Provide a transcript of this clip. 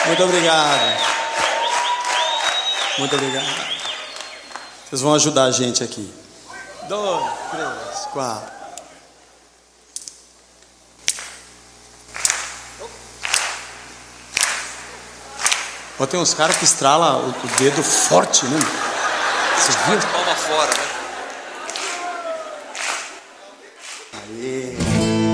Muito obrigado. Muito obrigado. Vocês vão ajudar a gente aqui. 2, 3, 4. Ó, tem uns caras que estralam o dedo forte, né? Vocês viram? Palma fora, né?